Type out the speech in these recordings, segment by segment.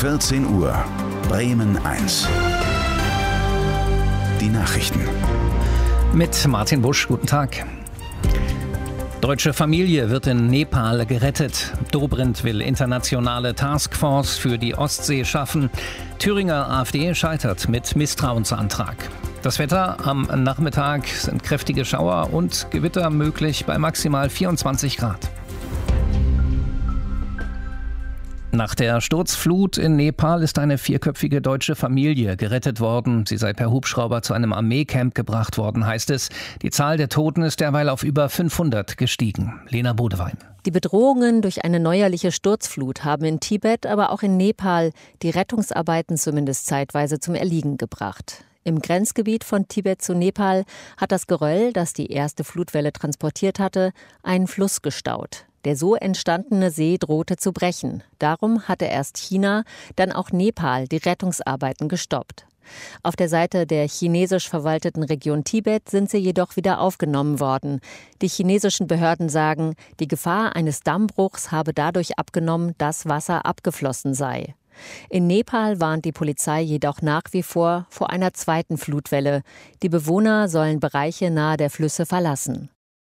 14 Uhr, Bremen 1. Die Nachrichten. Mit Martin Busch, guten Tag. Deutsche Familie wird in Nepal gerettet. Dobrindt will internationale Taskforce für die Ostsee schaffen. Thüringer AfD scheitert mit Misstrauensantrag. Das Wetter: am Nachmittag sind kräftige Schauer und Gewitter möglich bei maximal 24 Grad. Nach der Sturzflut in Nepal ist eine vierköpfige deutsche Familie gerettet worden. Sie sei per Hubschrauber zu einem Armeecamp gebracht worden, heißt es. Die Zahl der Toten ist derweil auf über 500 gestiegen. Lena Bodewein. Die Bedrohungen durch eine neuerliche Sturzflut haben in Tibet, aber auch in Nepal die Rettungsarbeiten zumindest zeitweise zum Erliegen gebracht. Im Grenzgebiet von Tibet zu Nepal hat das Geröll, das die erste Flutwelle transportiert hatte, einen Fluss gestaut. Der so entstandene See drohte zu brechen. Darum hatte erst China, dann auch Nepal die Rettungsarbeiten gestoppt. Auf der Seite der chinesisch verwalteten Region Tibet sind sie jedoch wieder aufgenommen worden. Die chinesischen Behörden sagen, die Gefahr eines Dammbruchs habe dadurch abgenommen, dass Wasser abgeflossen sei. In Nepal warnt die Polizei jedoch nach wie vor einer zweiten Flutwelle. Die Bewohner sollen Bereiche nahe der Flüsse verlassen.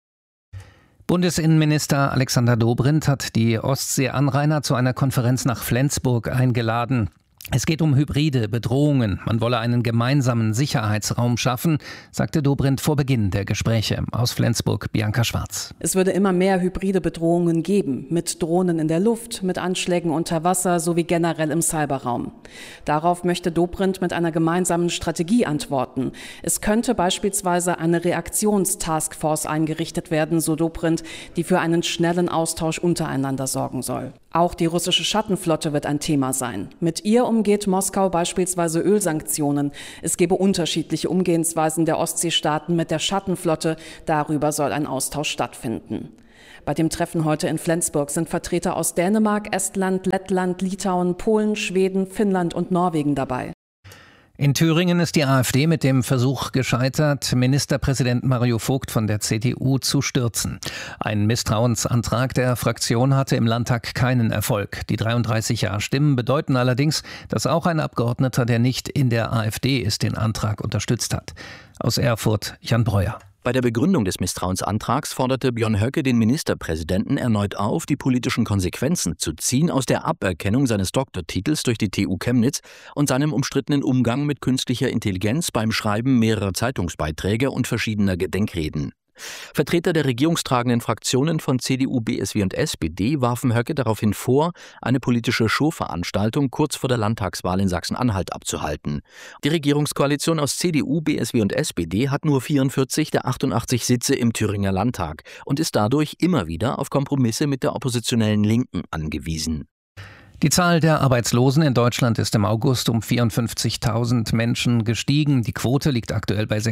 Bundesinnenminister Alexander Dobrindt hat die Ostseeanrainer zu einer Konferenz nach Flensburg eingeladen. Es geht um hybride Bedrohungen. Man wolle einen gemeinsamen Sicherheitsraum schaffen, sagte Dobrindt vor Beginn der Gespräche. Aus Flensburg, Bianca Schwarz. Es würde immer mehr hybride Bedrohungen geben, mit Drohnen in der Luft, mit Anschlägen unter Wasser sowie generell im Cyberraum. Darauf möchte Dobrindt mit einer gemeinsamen Strategie antworten. Es könnte beispielsweise eine Reaktionstaskforce eingerichtet werden, so Dobrindt, die für einen schnellen Austausch untereinander sorgen soll. Auch die russische Schattenflotte wird ein Thema sein. Mit ihr umgeht Moskau beispielsweise Ölsanktionen. Es gebe unterschiedliche Umgehensweisen der Ostseestaaten mit der Schattenflotte. Darüber soll ein Austausch stattfinden. Bei dem Treffen heute in Flensburg sind Vertreter aus Dänemark, Estland, Lettland, Litauen, Polen, Schweden, Finnland und Norwegen dabei. In Thüringen ist die AfD mit dem Versuch gescheitert, Ministerpräsident Mario Vogt von der CDU zu stürzen. Ein Misstrauensantrag der Fraktion hatte im Landtag keinen Erfolg. Die 33 Ja-Stimmen bedeuten allerdings, dass auch ein Abgeordneter, der nicht in der AfD ist, den Antrag unterstützt hat. Aus Erfurt, Jan Breuer. Bei der Begründung des Misstrauensantrags forderte Björn Höcke den Ministerpräsidenten erneut auf, die politischen Konsequenzen zu ziehen aus der Aberkennung seines Doktortitels durch die TU Chemnitz und seinem umstrittenen Umgang mit künstlicher Intelligenz beim Schreiben mehrerer Zeitungsbeiträge und verschiedener Gedenkreden. Vertreter der regierungstragenden Fraktionen von CDU, BSW und SPD warfen Höcke daraufhin vor, eine politische Showveranstaltung kurz vor der Landtagswahl in Sachsen-Anhalt abzuhalten. Die Regierungskoalition aus CDU, BSW und SPD hat nur 44 der 88 Sitze im Thüringer Landtag und ist dadurch immer wieder auf Kompromisse mit der oppositionellen Linken angewiesen. Die Zahl der Arbeitslosen in Deutschland ist im August um 54.000 Menschen gestiegen. Die Quote liegt aktuell bei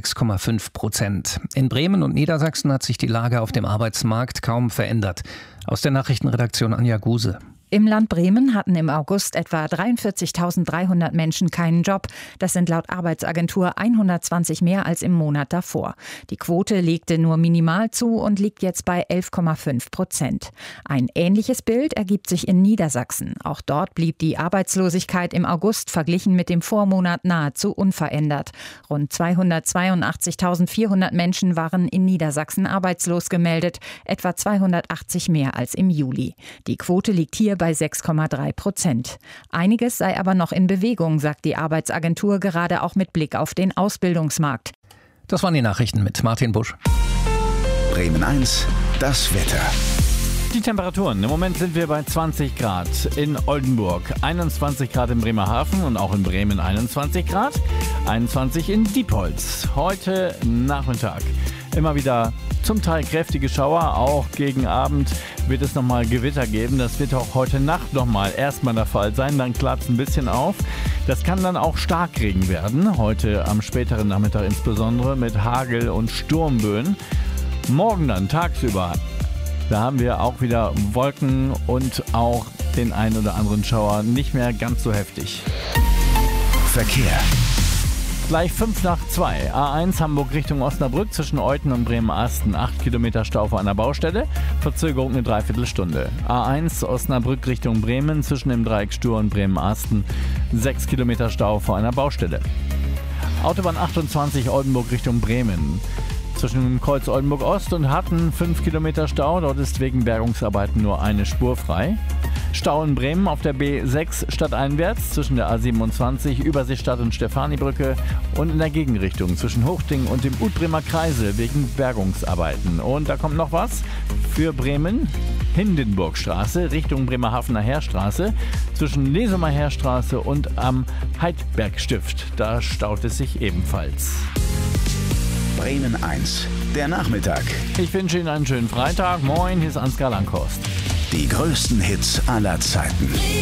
6,5%. In Bremen und Niedersachsen hat sich die Lage auf dem Arbeitsmarkt kaum verändert. Aus der Nachrichtenredaktion Anja Guse. Im Land Bremen hatten im August etwa 43.300 Menschen keinen Job. Das sind laut Arbeitsagentur 120 mehr als im Monat davor. Die Quote legte nur minimal zu und liegt jetzt bei 11,5%. Ein ähnliches Bild ergibt sich in Niedersachsen. Auch dort blieb die Arbeitslosigkeit im August verglichen mit dem Vormonat nahezu unverändert. Rund 282.400 Menschen waren in Niedersachsen arbeitslos gemeldet, etwa 280 mehr als im Juli. Die Quote liegt hier bei 6,3%. Einiges sei aber noch in Bewegung, sagt die Arbeitsagentur, gerade auch mit Blick auf den Ausbildungsmarkt. Das waren die Nachrichten mit Martin Busch. Bremen 1, das Wetter. Die Temperaturen. Im Moment sind wir bei 20 Grad in Oldenburg, 21 Grad in Bremerhaven und auch in Bremen 21 Grad, 21 in Diepholz. Heute Nachmittag immer wieder zum Teil kräftige Schauer, auch gegen Abend wird es nochmal Gewitter geben. Das wird auch heute Nacht nochmal erstmal der Fall sein, dann klart es ein bisschen auf. Das kann dann auch Starkregen werden, heute am späteren Nachmittag insbesondere mit Hagel und Sturmböen. Morgen dann tagsüber, da haben wir auch wieder Wolken und auch den einen oder anderen Schauer, nicht mehr ganz so heftig. Verkehr. Gleich 5:05. A1 Hamburg Richtung Osnabrück zwischen Euthen und Bremen-Asten. 8 Kilometer Stau vor einer Baustelle. Verzögerung eine Dreiviertelstunde. A1 Osnabrück Richtung Bremen zwischen dem Dreieck Stur und Bremen-Asten. 6 Kilometer Stau vor einer Baustelle. Autobahn 28 Oldenburg Richtung Bremen. Zwischen dem Kreuz Oldenburg Ost und Hatten 5 Kilometer Stau. Dort ist wegen Bergungsarbeiten nur eine Spur frei. Stau in Bremen auf der B6 stadteinwärts zwischen der A27 Überseestadt und Stefanibrücke und in der Gegenrichtung zwischen Hochding und dem Utbremer Kreisel wegen Bergungsarbeiten. Und da kommt noch was für Bremen. Hindenburgstraße Richtung Bremerhavener Heerstraße zwischen Lesumer Heerstraße und am Heidbergstift. Da staut es sich ebenfalls. Bremen 1, der Nachmittag. Ich wünsche Ihnen einen schönen Freitag. Moin, hier ist Ansgar Langhorst. Die größten Hits aller Zeiten.